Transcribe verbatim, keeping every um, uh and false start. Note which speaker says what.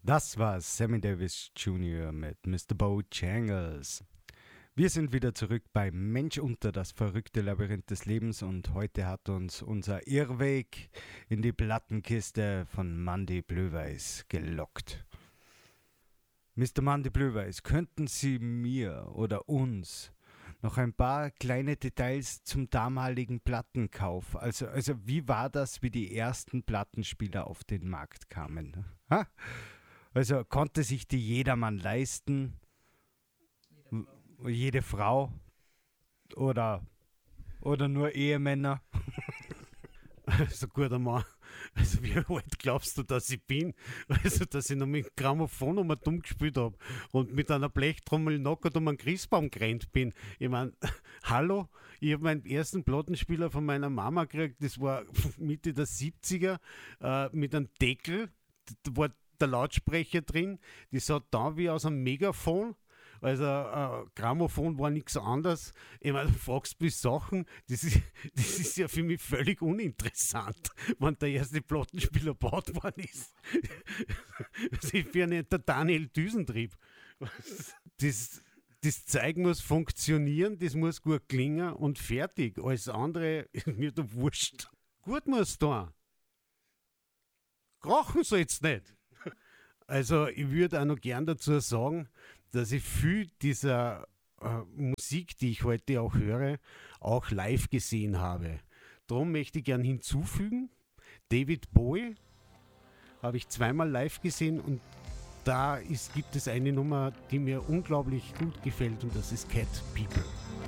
Speaker 1: Das war Sammy Davis Junior mit Mister Bojangles. Wir sind wieder zurück bei Mensch unter das verrückte Labyrinth des Lebens und heute hat uns unser Irrweg in die Plattenkiste von Mandy Blöweis gelockt. Mister Mandy Blöweis, könnten Sie mir oder uns noch ein paar kleine Details zum damaligen Plattenkauf, also, also wie war das, wie die ersten Plattenspieler auf den Markt kamen? Ha? Also konnte sich die jedermann leisten? Jede Frau oder, oder nur Ehemänner?
Speaker 2: Also guter Mann, also wie alt glaubst du, dass ich bin? Also, dass ich noch mit dem Grammophon um dumm gespielt habe und mit einer Blechtrommel knockert um einen Christbaum gerannt bin. Ich meine, hallo, ich habe meinen ersten Plattenspieler von meiner Mama gekriegt, das war Mitte der siebziger, äh, mit einem Deckel, da war der Lautsprecher drin, das hat da wie aus einem Megafon. Also äh, Grammophon war nichts anderes. Ich meine, du fragst mich Sachen, das ist, das ist ja für mich völlig uninteressant, wenn der erste Plattenspieler gebaut worden ist. Das ist ja nicht der Daniel Düsentrieb. Das, das Zeug muss funktionieren, das muss gut klingen und fertig. Alles andere ist mir da wurscht. Gut muss da. Krachen soll's nicht. Also ich würde auch noch gern dazu sagen, dass ich viel dieser äh, Musik, die ich heute auch höre, auch live gesehen habe. Darum möchte ich gern hinzufügen, David Bowie habe ich zweimal live gesehen und da ist, gibt es eine Nummer, die mir unglaublich gut gefällt und das ist Cat People.